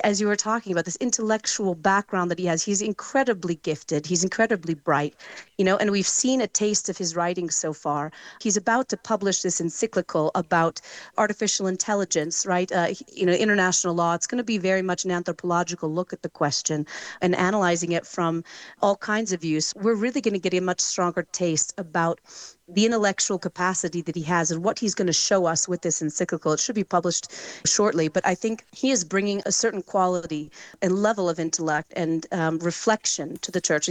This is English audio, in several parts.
as you were talking about, this intellectual background that he has, he's incredibly gifted. He's incredibly bright, and we've seen a taste of his writings so far. He's about to publish this encyclical about artificial intelligence, right? International law. It's going to be very much an anthropological look at the question and analyzing it from all kinds of views. We're really going to get a much stronger taste about the intellectual capacity that he has and what he's going to show us with this encyclical. It should be published shortly, but I think he is bringing a certain quality and level of intellect and reflection to the church.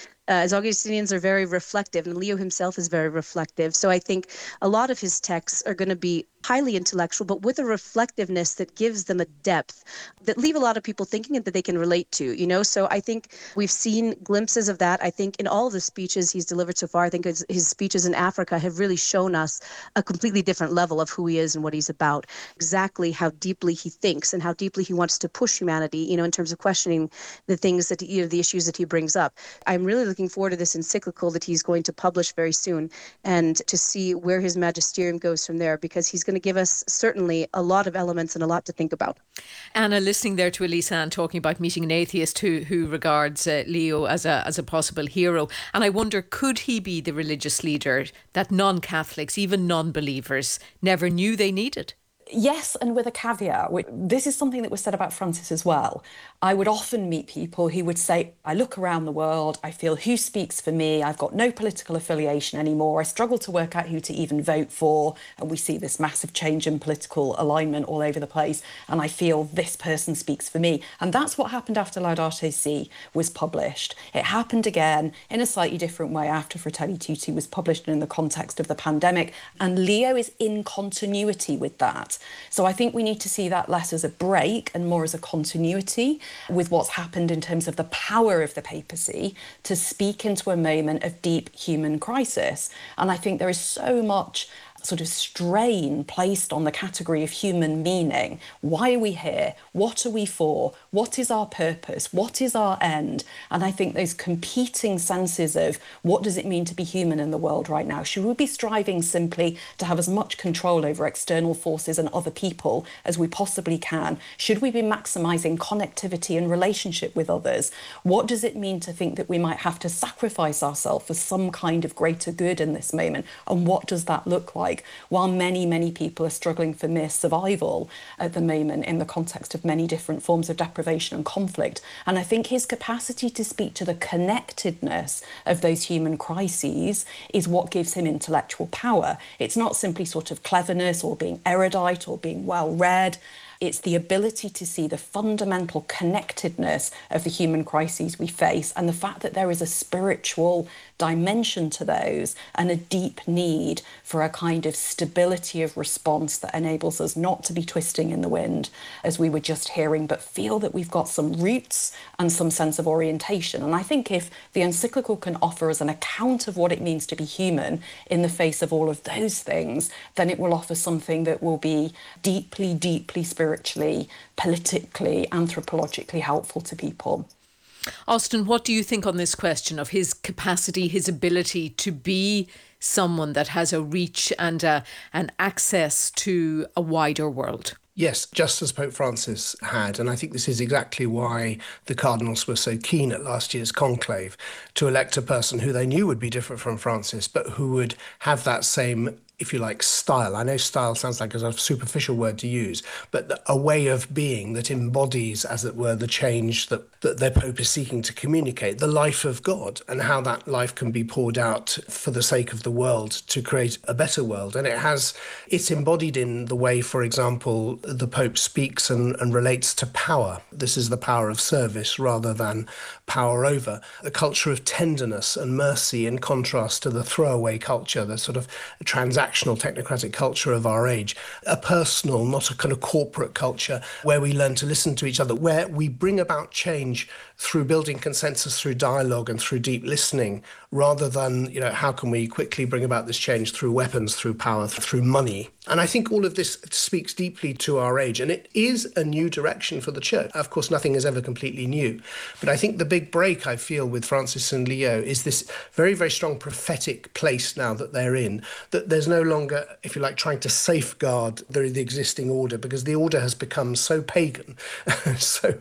As Augustinians are very reflective, and Leo himself is very reflective. So I think a lot of his texts are going to be highly intellectual, but with a reflectiveness that gives them a depth that leave a lot of people thinking and that they can relate to. So I think we've seen glimpses of that. I think in all of the speeches he's delivered so far, I think his speeches in Africa have really shown us a completely different level of who he is and what he's about, exactly how deeply he thinks and how deeply he wants to push humanity, in terms of questioning the things that, the issues that he brings up. I'm really looking forward to this encyclical that he's going to publish very soon and to see where his magisterium goes from there, because he's going to give us certainly a lot of elements and a lot to think about. Anna, listening there to Elise-Anne talking about meeting an atheist who regards Leo as a possible hero. And I wonder, could he be the religious leader that non-Catholics, even non-believers, never knew they needed? Yes, and with a caveat. This is something that was said about Francis as well. I would often meet people who would say, I look around the world, I feel who speaks for me, I've got no political affiliation anymore, I struggle to work out who to even vote for, and we see this massive change in political alignment all over the place, and I feel this person speaks for me. And that's what happened after Laudato Si was published. It happened again in a slightly different way after Fratelli Tutti was published in the context of the pandemic, and Leo is in continuity with that. So I think we need to see that less as a break and more as a continuity with what's happened in terms of the power of the papacy to speak into a moment of deep human crisis. And I think there is so much sort of strain placed on the category of human meaning. Why are we here? What are we for? What is our purpose? What is our end? And I think those competing senses of what does it mean to be human in the world right now? Should we be striving simply to have as much control over external forces and other people as we possibly can? Should we be maximising connectivity and relationship with others? What does it mean to think that we might have to sacrifice ourselves for some kind of greater good in this moment? And what does that look like? While many, many people are struggling for mere survival at the moment in the context of many different forms of deprivation and conflict. And I think his capacity to speak to the connectedness of those human crises is what gives him intellectual power. It's not simply sort of cleverness or being erudite or being well read. It's the ability to see the fundamental connectedness of the human crises we face and the fact that there is a spiritual dimension to those and a deep need for a kind of stability of response that enables us not to be twisting in the wind, as we were just hearing, but feel that we've got some roots and some sense of orientation. And I think if the encyclical can offer us an account of what it means to be human in the face of all of those things, then it will offer something that will be deeply, deeply spiritually, politically, anthropologically helpful to people. Austin, what do you think on this question of his capacity, his ability to be someone that has a reach and an access to a wider world? Yes, just as Pope Francis had. And I think this is exactly why the cardinals were so keen at last year's conclave to elect a person who they knew would be different from Francis, but who would have that same, if you like, style. I know style sounds like a sort of superficial word to use, but a way of being that embodies, as it were, the change that their Pope is seeking to communicate, the life of God, and how that life can be poured out for the sake of the world to create a better world. And it's embodied in the way, for example, the Pope speaks and relates to power. This is the power of service rather than power over. A culture of tenderness and mercy in contrast to the throwaway culture, the sort of transactional, technocratic culture of our age. A personal, not a kind of corporate culture where we learn to listen to each other, where we bring about change through building consensus, through dialogue and through deep listening, rather than, how can we quickly bring about this change through weapons, through power, through money. And I think all of this speaks deeply to our age, and it is a new direction for the church. Of course, nothing is ever completely new, but I think the big break I feel with Francis and Leo is this very, very strong prophetic place now that they're in, that there's no longer, if you like, trying to safeguard the existing order, because the order has become so pagan, so